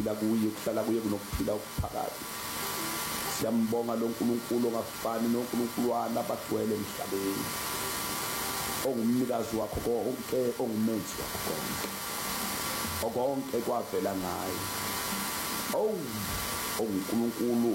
siphila kuye kuhlala kuye kunokuphila okuphakathi. Siyambonga lo nkulunkulu ongafani nonkulunkulu wana abagcwele emhlabeni, ongumnikazi wakho konke, ongumenzi wakho konke, okonke kwavela ngaye. Ongunkulunkulu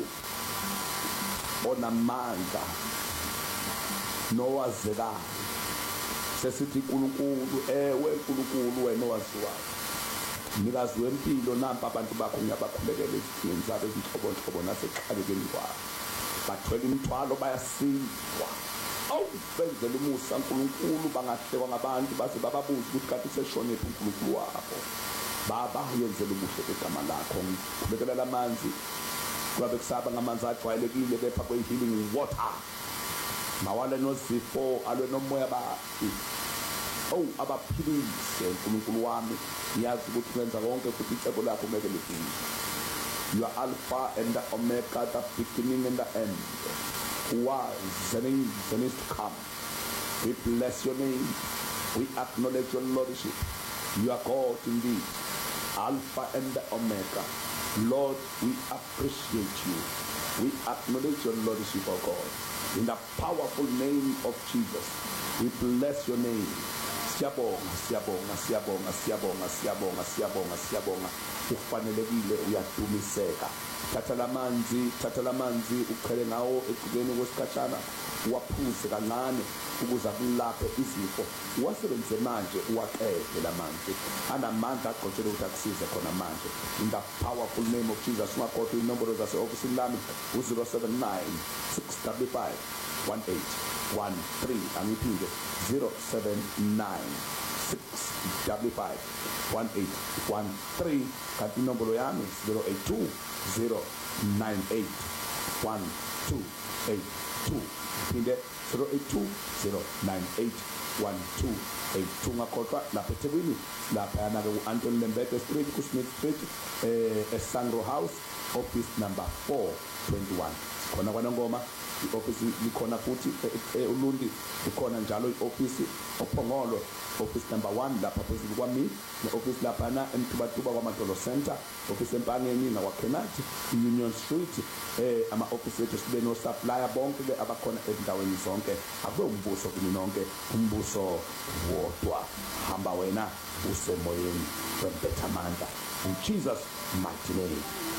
onamandla nowazekayo. Sesithi uNkulunkulu, ewe uNkulunkulu wena owaziwayo, mnikazi wempilo, nampa abantu bakho ngiyabakhulekela ezidingweni zabo ezinhlobonhlobo nasekuxakekeni kwabo. Bathwele imithwalo bayasindwa. Benzele umusa uNkulunkulu, bangahlekwa ngabantu baze bababuze ukuthi kanti seshonephi uNkulunkulu wabo. Baba yenzele ubuhle begama lakho. Ngikhulekela lamanzi kwabe kusaba ngamanzi ajwayelekile, kepha kwe-healing water. Mawale nozifo alwe nomoya bathi. Abaphilise uNkulunkulu wami. Ngiyazi ukuthi wenza konke futhi icebo lakho kumele liphile. You are Alpha and the Omega, the beginning and the end. Who was and is to come. We bless your name. We acknowledge your lordship. You are God indeed, Alpha and the Omega. Lord, we appreciate you. We acknowledge your lordship, O God. In the powerful name of Jesus, we bless your name. Siyabonga, siyabonga, siyabonga, siyabonga, siyabonga, siyabonga, siyabonga. Ufanelekile, uyadumiseka. Thatha lamanzi uqhele ngawo ekugeni kwesikhatshana, uwaphuze kancane ukuze kulaphe izifo. Uwasebenzise manje, uwaqede lamanzi. Anamandla agqotshele ukuthi akusize khona manje. In the powerful name of Jesus, ungakhohlwa inombolo zase-ofisini lami u-079 655 1813. Angiphinde 079 655 1813. Kanti inombolo yami 082 098 1282. Phinde 082 098 1282. Ungakhohlwa lapha eThekwini, lapha yana ke u-Anthony Lembede Street, ku-Smith Street, eSangro House, office number 421. Khona kwaNongoma i-office likhona futhi uLundi, ikhona njalo i-office oPhongolo, office number 1 lapha phezulu kwami, ne-office lapha na eMtubatuba kwaMadolo Center, office eMpangeni nakwaKhenathi, Union Street. Ama-office ethu sibe no-supplier bonke ke abakhona ezindaweni zonke. Akube umbuso kini nonke, umbuso wodwa. Hamba wena usemoyeni wempethamandla. In Jesus' mighty name.